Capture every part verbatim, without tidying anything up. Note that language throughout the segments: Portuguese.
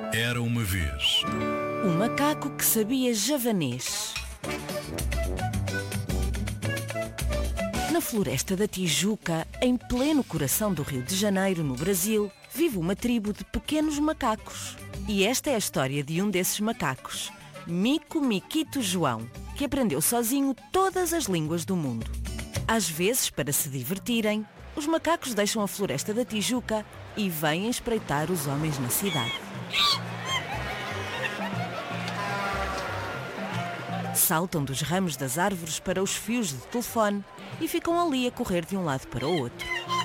Era uma vez um macaco que sabia javanês. Na floresta da Tijuca, em pleno coração do Rio de Janeiro, no Brasil, vive uma tribo de pequenos macacos. E esta é a história de um desses macacos, Mico Miquito João, que aprendeu sozinho todas as línguas do mundo. Às vezes, para se divertirem, os macacos deixam a floresta da Tijuca e vêm espreitar os homens na cidade. Saltam dos ramos das árvores para os fios de telefone e ficam ali a correr de um lado para o outro.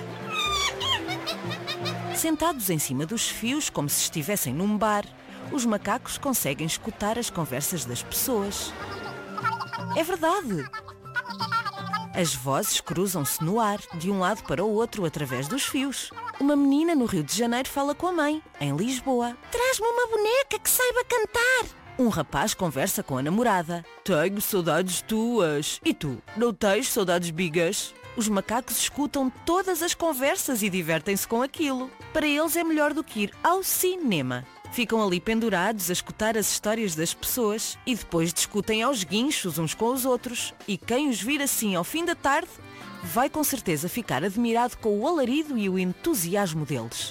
Sentados em cima dos fios, como se estivessem num bar, os macacos conseguem escutar as conversas das pessoas. É verdade! As vozes cruzam-se no ar, de um lado para o outro, através dos fios. Uma menina no Rio de Janeiro fala com a mãe, em Lisboa. Traz-me uma boneca que saiba cantar! Um rapaz conversa com a namorada. Tenho saudades tuas. E tu, não tens saudades bigas? Os macacos escutam todas as conversas e divertem-se com aquilo. Para eles é melhor do que ir ao cinema. Ficam ali pendurados a escutar as histórias das pessoas e depois discutem aos guinchos uns com os outros. E quem os vir assim ao fim da tarde vai com certeza ficar admirado com o alarido e o entusiasmo deles.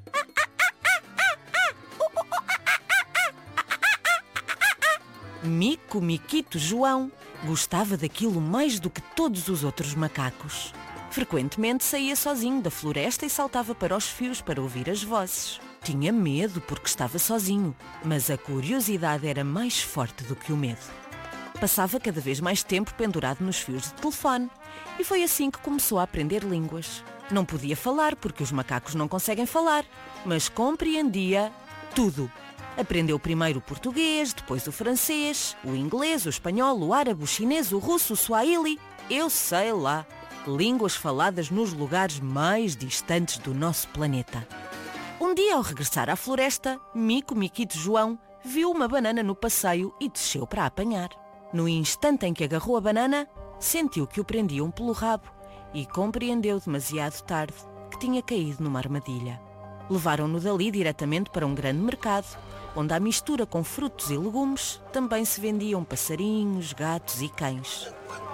Mico Miquito João gostava daquilo mais do que todos os outros macacos. Frequentemente saía sozinho da floresta e saltava para os fios para ouvir as vozes. Tinha medo porque estava sozinho, mas a curiosidade era mais forte do que o medo. Passava cada vez mais tempo pendurado nos fios de telefone e foi assim que começou a aprender línguas. Não podia falar porque os macacos não conseguem falar, mas compreendia tudo. Aprendeu primeiro o português, depois o francês, o inglês, o espanhol, o árabe, o chinês, o russo, o swahili. Eu sei lá, línguas faladas nos lugares mais distantes do nosso planeta. Um dia, ao regressar à floresta, Mico Miquito João viu uma banana no passeio e desceu para a apanhar. No instante em que agarrou a banana, sentiu que o prendiam pelo rabo e compreendeu demasiado tarde que tinha caído numa armadilha. Levaram-no dali diretamente para um grande mercado, onde à mistura com frutos e legumes também se vendiam passarinhos, gatos e cães.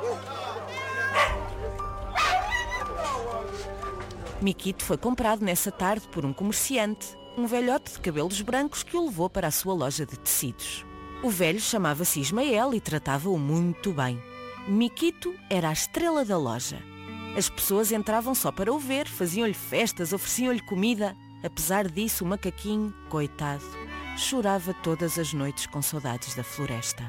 Miquito foi comprado nessa tarde por um comerciante, um velhote de cabelos brancos que o levou para a sua loja de tecidos. O velho chamava-se Ismael e tratava-o muito bem. Miquito era a estrela da loja. As pessoas entravam só para o ver, faziam-lhe festas, ofereciam-lhe comida. Apesar disso, o macaquinho, coitado, chorava todas as noites com saudades da floresta.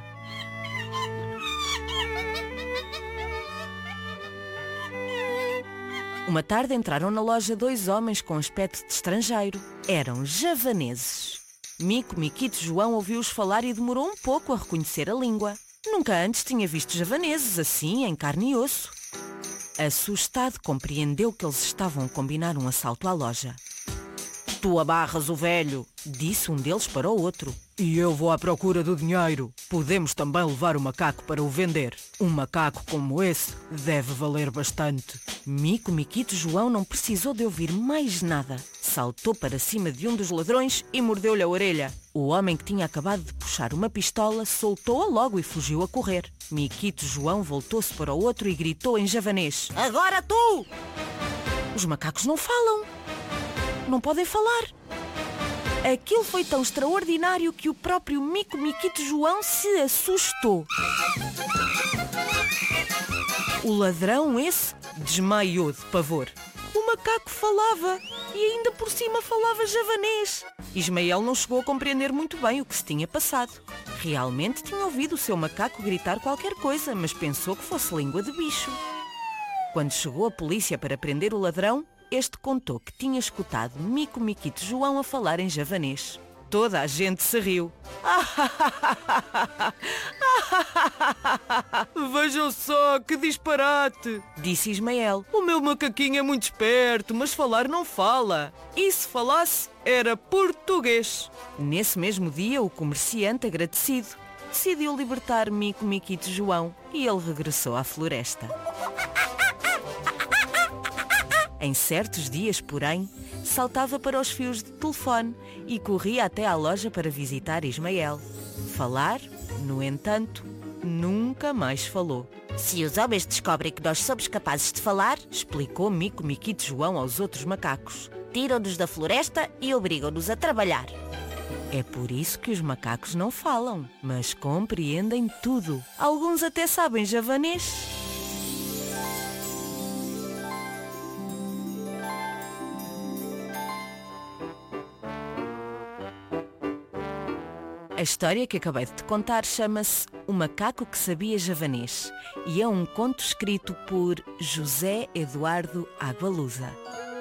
Uma tarde entraram na loja dois homens com aspecto de estrangeiro. Eram javaneses. Mico Miquito João ouviu-os falar e demorou um pouco a reconhecer a língua. Nunca antes tinha visto javaneses assim, em carne e osso. Assustado, compreendeu que eles estavam a combinar um assalto à loja. Tu abarras o velho, disse um deles para o outro. E eu vou à procura do dinheiro. Podemos também levar o macaco para o vender. Um macaco como esse deve valer bastante. Mico Miquito João não precisou de ouvir mais nada. Saltou para cima de um dos ladrões e mordeu-lhe a orelha. O homem que tinha acabado de puxar uma pistola soltou-a logo e fugiu a correr. Miquito João voltou-se para o outro e gritou em javanês. Agora tu! Os macacos não falam. Não podem falar. Aquilo foi tão extraordinário que o próprio Mico Miquito João se assustou. O ladrão esse desmaiou de pavor. O macaco falava e ainda por cima falava javanês. Ismael não chegou a compreender muito bem o que se tinha passado. Realmente tinha ouvido o seu macaco gritar qualquer coisa, mas pensou que fosse língua de bicho. Quando chegou a polícia para prender o ladrão, este contou que tinha escutado Mico Miquito João a falar em javanês. Toda a gente se riu. Vejam só que disparate, disse Ismael. O meu macaquinho é muito esperto, mas falar não fala. E se falasse, era português. Nesse mesmo dia, o comerciante, agradecido, decidiu libertar Mico Miquito João e ele regressou à floresta. Em certos dias, porém, saltava para os fios de telefone e corria até à loja para visitar Ismael. Falar, no entanto, nunca mais falou. Se os homens descobrem que nós somos capazes de falar, Explicou Mico Miquito João aos outros macacos. tiram-nos da floresta e obrigam-nos a trabalhar. É por isso que os macacos não falam, mas compreendem tudo. Alguns até sabem javanês. A história que acabei de te contar chama-se O Macaco que Sabia Javanês e é um conto escrito por José Eduardo Agualusa.